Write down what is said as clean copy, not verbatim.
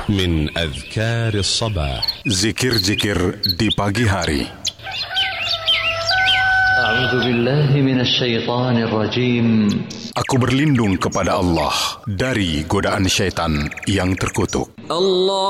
من أذكار الصباح. Zikir-zikir di pagi hari. أعوذ بالله من الشيطان الرجيم. Aku berlindung kepada Allah dari godaan syaitan yang terkutuk. الله